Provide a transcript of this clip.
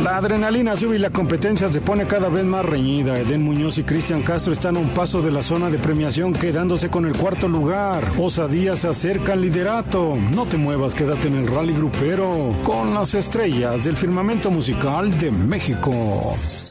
La adrenalina sube y la competencia se pone cada vez más reñida. Eden Muñoz y Cristian Castro están a un paso de la zona de premiación, quedándose con el cuarto lugar. Osadía se acerca al liderato. No te muevas, quédate en el rally grupero con las estrellas del firmamento musical de México.